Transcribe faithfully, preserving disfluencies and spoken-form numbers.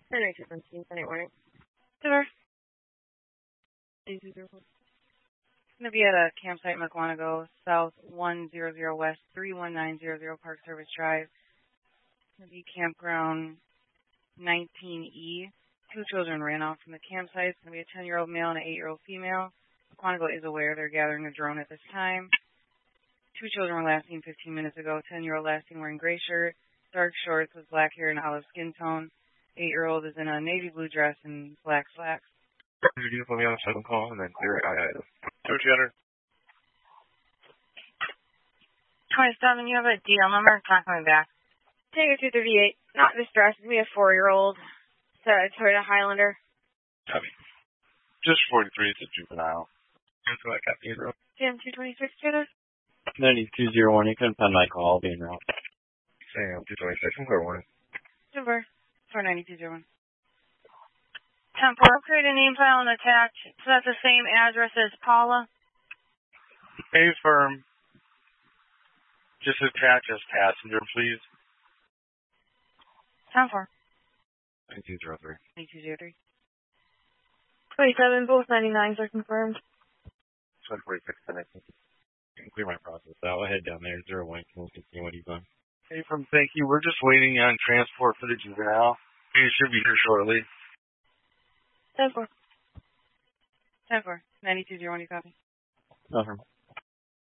ninety-two seventeen, Sunny Morning. Sure. It's going to be at a campsite in McWanago, south one hundred west, three one nine zero zero Park Service Drive. It's going to be campground nineteen E. Two children ran off from the campsite. It's going to be a ten-year-old male and an eight-year-old female. McWanago is aware they're gathering a drone at this time. Two children were last seen fifteen minutes ago. ten-year-old last seen wearing gray shirt, dark shorts with black hair and olive skin tone. eight-year-old is in a navy blue dress and black slacks. Could you put me on a second call and then clear it? I had it. two hundred. twenty-seven, you have a D L number? It's not coming back. Tango two thirty-eight, not distressed. We have four-year-old. It's a Toyota Highlander. Copy. Just forty-three, it's a juvenile. That's what I got being route. Sam two twenty-six, Toyota. ninety-two oh one, you couldn't find my call being route. Sam two twenty-six, I'm clear one. Number four ninety-two oh one. ten four, create a name file and attach. So that's the same address as Paula? A firm. Just attach as passenger, please. ten four. ninety-two oh three. ninety-two oh three. twenty-seven, both ninety-nines are confirmed. one forty-six, I think. You can clear my process out. I'll head down there. Zero one, can we see what he's on? Hey, from thank you. We're just waiting on transport for the juvenile. He should be here shortly. ten four. ten four. ninety-two oh one, you copy? No problem.